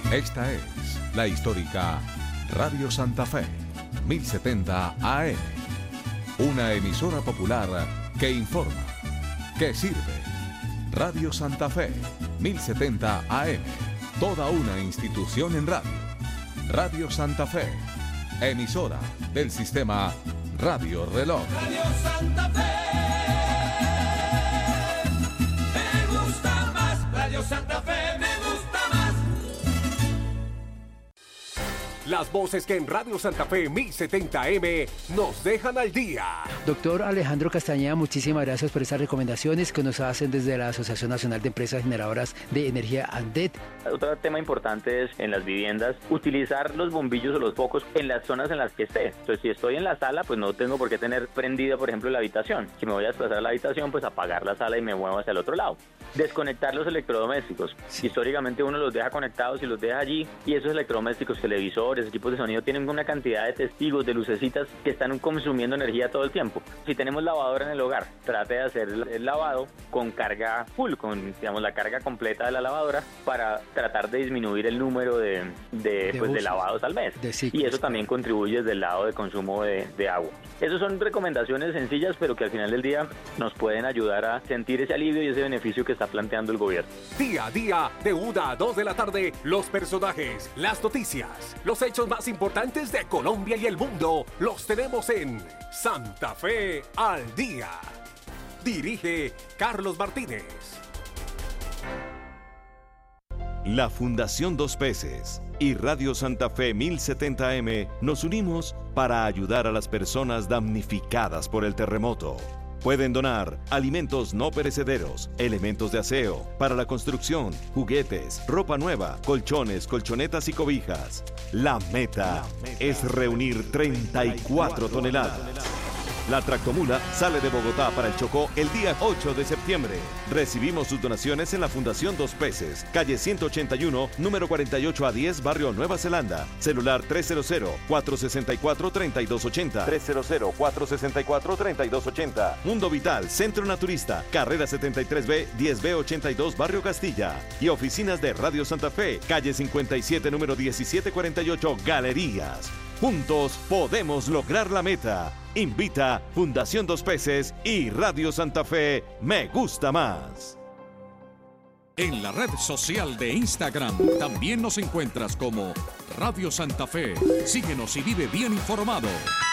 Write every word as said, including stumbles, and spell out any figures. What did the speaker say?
Esta es la histórica Radio Santa Fe, mil setenta A M. Una emisora popular que informa, que sirve. Radio Santa Fe, mil setenta A M. Toda una institución en radio. Radio Santa Fe, emisora del sistema Radio Reloj. Radio Santa Fe, me gusta más. Radio Santa Fe, me gusta más. Las voces que en Radio Santa Fe mil setenta M nos dejan al día. Doctor Alejandro Castañeda, muchísimas gracias por estas recomendaciones que nos hacen desde la Asociación Nacional de Empresas Generadoras de Energía ANDET. Otro tema importante es en las viviendas utilizar los bombillos o los focos en las zonas en las que esté. Entonces, si estoy en la sala, pues no tengo por qué tener prendida, por ejemplo, la habitación. Si me voy a desplazar a la habitación, pues apagar la sala y me muevo hacia el otro lado. Desconectar los electrodomésticos. Sí. Históricamente uno los deja conectados y los deja allí, y esos electrodomésticos, televisores, equipos de sonido, tienen una cantidad de testigos, de lucecitas que están consumiendo energía todo el tiempo. Si tenemos lavadora en el hogar, trate de hacer el lavado con carga full, con, digamos, la carga completa de la lavadora, para tratar de disminuir el número de, de, de, pues, de lavados al mes. Y eso también contribuye desde el lado de consumo de, de agua. Esas son recomendaciones sencillas, pero que al final del día nos pueden ayudar a sentir ese alivio y ese beneficio que está planteando el gobierno. Día a día, de una a dos de la tarde, los personajes, las noticias, los hechos más importantes de Colombia y el mundo, los tenemos en Santa Fe al Día. Dirige Carlos Martínez. La Fundación Dos Peces y Radio Santa Fe mil setenta M nos unimos para ayudar a las personas damnificadas por el terremoto. Pueden donar alimentos no perecederos, elementos de aseo, para la construcción, juguetes, ropa nueva, colchones, colchonetas y cobijas. La meta es reunir treinta y cuatro toneladas. La tractomula sale de Bogotá para el Chocó el día ocho de septiembre. Recibimos sus donaciones en la Fundación Dos Peces, calle ciento ochenta y uno, número cuarenta y ocho a diez, barrio Nueva Zelanda. Celular tres cero cero, cuatro seis cuatro, tres dos ocho cero. tres cero cero, cuatro seis cuatro, tres dos ocho cero. Mundo Vital, Centro Naturista, carrera setenta y tres B, diez B ochenta y dos, barrio Castilla. Y oficinas de Radio Santa Fe, calle cincuenta y siete, número diecisiete cuarenta y ocho, Galerías. Juntos podemos lograr la meta. Invita Fundación Dos Peces y Radio Santa Fe Me Gusta Más. En la red social de Instagram también nos encuentras como Radio Santa Fe. Síguenos y vive bien informado.